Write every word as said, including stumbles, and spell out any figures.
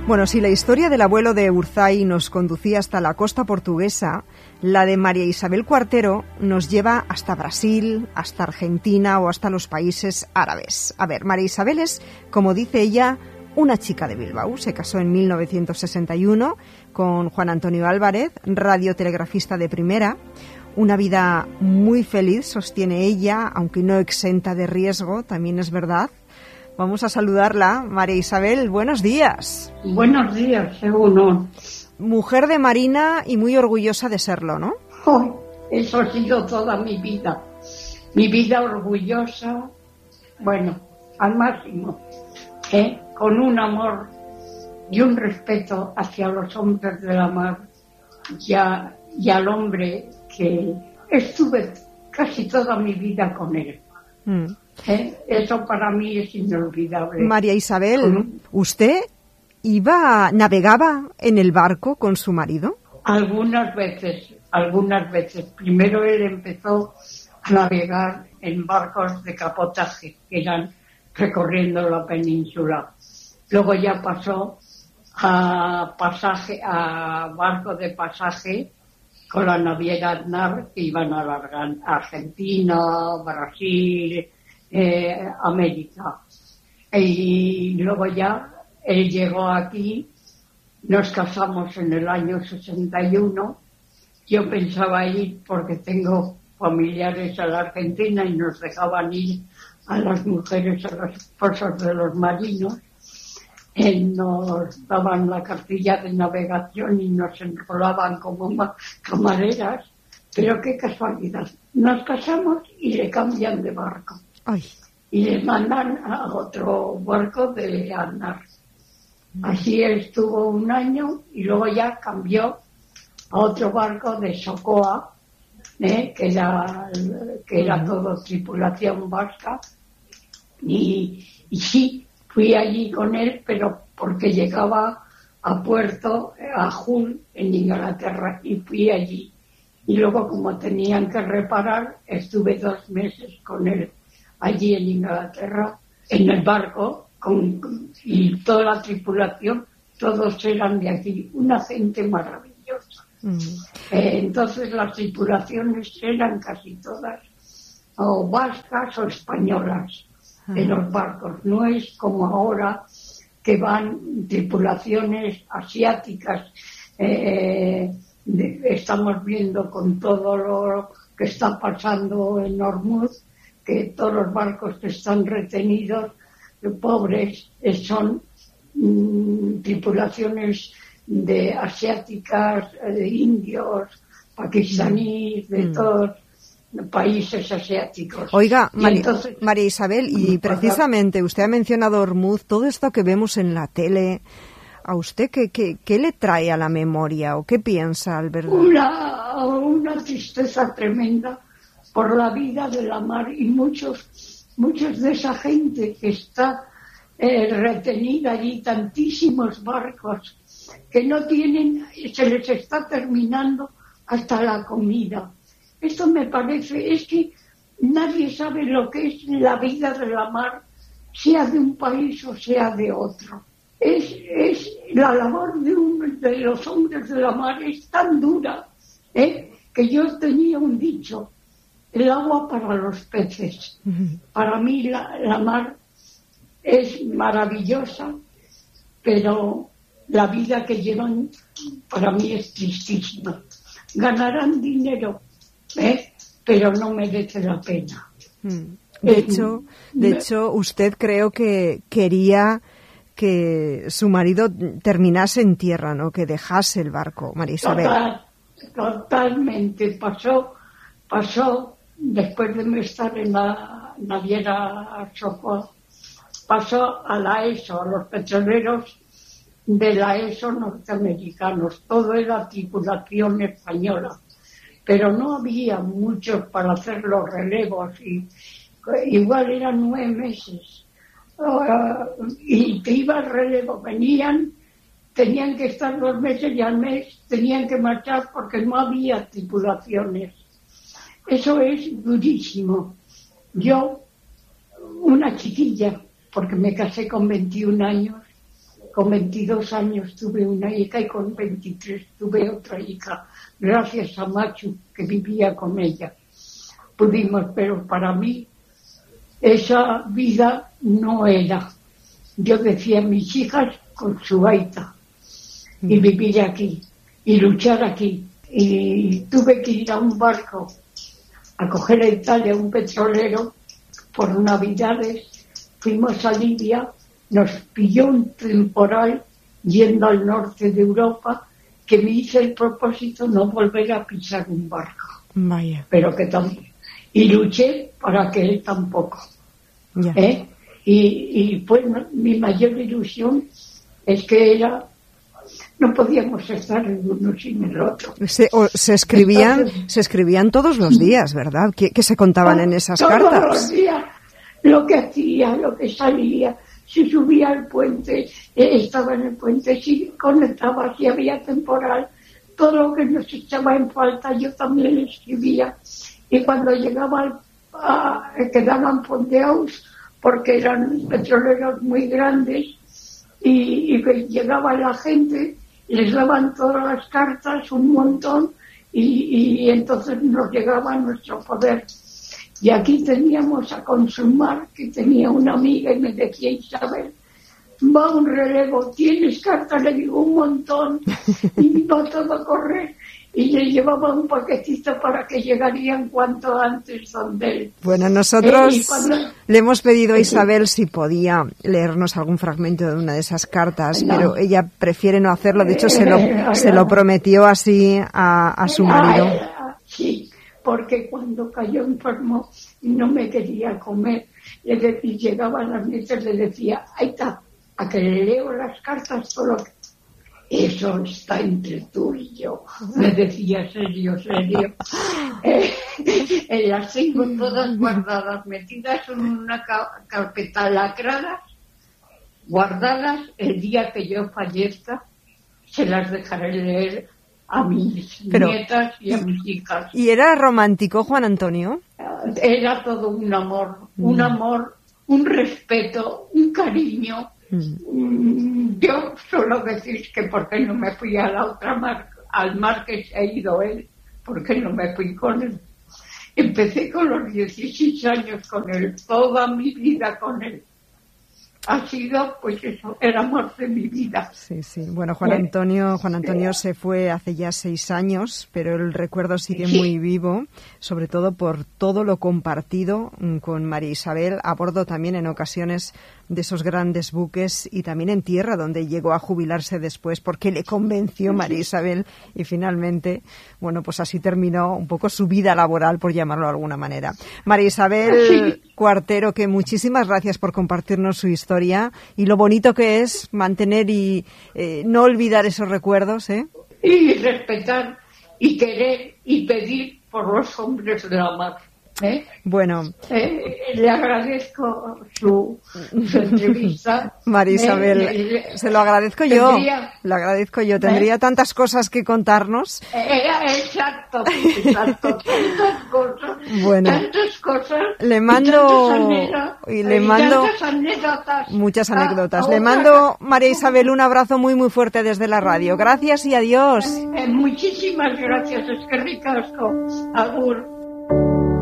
Bueno, si la historia del abuelo de Urzay nos conducía hasta la costa portuguesa, la de María Isabel Cuartero nos lleva hasta Brasil, hasta Argentina o hasta los países árabes. A ver, María Isabel es, como dice ella, una chica de Bilbao. Se casó en mil novecientos sesenta y uno con Juan Antonio Álvarez, radiotelegrafista de primera. Una vida muy feliz, sostiene ella, aunque no exenta de riesgo, también es verdad. Vamos a saludarla. María Isabel, buenos días. Buenos días, según. Mujer de Marina y muy orgullosa de serlo, ¿no? Oh, eso ha sido toda mi vida. Mi vida orgullosa, bueno, al máximo, ¿eh? Con un amor y un respeto hacia los hombres de la mar y, a, y al hombre que estuve casi toda mi vida con él. Mm. ¿Eh? Eso para mí es inolvidable. María Isabel, ¿Mm? ¿Usted iba, navegaba en el barco con su marido? Algunas veces, algunas veces. Primero él empezó a navegar en barcos de capotaje, que eran recorriendo la península. Luego ya pasó a pasaje, a barco de pasaje con la naviera Aznar, que iban a, la, a Argentina, Brasil, eh, América. Y luego ya él llegó aquí, nos casamos en el año sesenta y uno. Yo pensaba ir porque tengo familiares a la Argentina y nos dejaban ir a las mujeres, a las esposas de los marinos. Él nos daban la cartilla de navegación y nos enrolaban como camareras, pero qué casualidad. Nos casamos y le cambian de barco. Ay. Y le mandan a otro barco de Aznar. Así estuvo un año y luego ya cambió a otro barco de Socoa, ¿eh? que era, que era todo tripulación vasca. Y, y sí, fui allí con él, pero porque llegaba a puerto, a Hull, en Inglaterra, y fui allí. Y luego, como tenían que reparar, estuve dos meses con él allí en Inglaterra, en el barco, con, con, y toda la tripulación, todos eran de aquí, una gente maravillosa. Mm. Eh, entonces las tripulaciones eran casi todas o vascas o españolas. En los barcos, no es como ahora que van tripulaciones asiáticas. Eh, de, estamos viendo con todo lo que está pasando en Hormuz, que todos los barcos que están retenidos, pobres, son mm, tripulaciones de asiáticas, de indios, pakistaníes, de mm. todos países asiáticos. Oiga, María, entonces, María Isabel, y precisamente usted ha mencionado Hormuz, todo esto que vemos en la tele, ¿a usted qué, qué, qué le trae a la memoria o qué piensa al verlo? Una, una tristeza tremenda por la vida de la mar y muchos, muchos de esa gente que está eh, retenida allí, tantísimos barcos que no tienen, se les está terminando hasta la comida. Esto me parece, es que nadie sabe lo que es la vida de la mar, sea de un país o sea de otro. Es, es la labor de, un, de los hombres de la mar es tan dura, ¿eh? que yo tenía un dicho, el agua para los peces. Uh-huh. Para mí la, la mar es maravillosa, pero la vida que llevan para mí es tristísima. Ganarán dinero, ¿Eh? pero no merece la pena. De hecho, de hecho, usted creo que quería que su marido terminase en tierra, ¿no? Que dejase el barco, María Isabel. Total, totalmente. Pasó, pasó, después de estar en la naviera Socorro, pasó a la ESO, a los petroleros de la ESO norteamericanos. Todo era tripulación española. Pero no había muchos para hacer los relevos y igual eran nueve meses uh, y te iba al relevo, venían, tenían que estar dos meses y al mes tenían que marchar porque no había tripulaciones. Eso es durísimo. Yo, una chiquilla, porque me casé con veintiún años, con veintidós años tuve una hija y con veintitrés tuve otra hija, gracias a Machu, que vivía con ella. Pudimos, pero para mí esa vida no era. Yo decía, mis hijas con su gaita, y vivir aquí, y luchar aquí. Y tuve que ir a un barco a coger a Italia un petrolero por Navidades. Fuimos a Libia, nos pilló un temporal yendo al norte de Europa, que me hice el propósito no volver a pisar un barco. Vaya. Pero que también. Y luché para que él tampoco. Ya. ¿Eh? Y, y pues mi mayor ilusión es que era, no podíamos estar el uno sin el otro. Se, o, se escribían, Entonces, se escribían todos los días, ¿verdad? ¿Qué, qué se contaban en esas todos cartas? Los días, lo que hacía, lo que salía, si subía al puente, eh, estaba en el puente, si conectaba, si había temporal, todo lo que nos echaba en falta yo también escribía. Y cuando llegaba a, quedaban fondeados porque eran petroleros muy grandes y, y llegaba la gente, les daban todas las cartas, un montón, y, y entonces nos llegaba a nuestro poder. Y aquí teníamos a Consumar, que tenía una amiga y me decía, Isabel, va un relevo, ¿tienes cartas? Le digo, un montón, y va todo a correr. Y le llevaba un paquetito para que llegarían cuanto antes donde él. Bueno, nosotros eh, cuando... le hemos pedido a Isabel si podía leernos algún fragmento de una de esas cartas, no. Pero ella prefiere no hacerlo. De hecho, se lo, se lo prometió así a, a su marido. Ah, sí, porque cuando cayó enfermo y no me quería comer, le de, y llegaba a las noches, le decía, ahí está, a que le leo las cartas solo. Eso está entre tú y yo, me decía serio, serio. Eh, eh, las tengo todas guardadas, metidas en una ca- carpeta lacrada, guardadas. El día que yo fallezca, se las dejaré leer a mis Pero, nietas y a mis hijas. ¿Y era romántico, Juan Antonio? Era todo un amor, un mm. amor, un respeto, un cariño. Mm. Yo solo decir que por qué no me fui a la otra mar, al mar que se ha ido él, por qué no me fui con él. Empecé con los dieciséis años con él, toda mi vida con él. Ha sido, pues eso, el amor de mi vida. Sí, sí. Bueno, Juan Antonio, Juan Antonio se fue hace ya seis años, pero el recuerdo sigue sí. muy vivo, sobre todo por todo lo compartido con María Isabel, a bordo también en ocasiones de esos grandes buques y también en tierra, donde llegó a jubilarse después porque le convenció María Isabel y finalmente, bueno, pues así terminó un poco su vida laboral, por llamarlo de alguna manera. María Isabel Cuartero, que muchísimas gracias por compartirnos su historia y lo bonito que es mantener y eh, no olvidar esos recuerdos, ¿eh? Y respetar y querer y pedir por los hombres de la mar. ¿Eh? Bueno, eh, le agradezco su, su entrevista. María Isabel, eh, le, se lo agradezco tendría, yo. Le agradezco yo. Tendría ¿eh? tantas cosas que contarnos. Eh, exacto, exacto. Tantas cosas. Bueno, tantas cosas. Le mando anécdotas, y le mando anécdotas. muchas anécdotas. Ah, le mando, María Isabel, un abrazo muy muy fuerte desde la radio. Gracias y adiós. Eh, muchísimas gracias. Es que ricasco. Agur.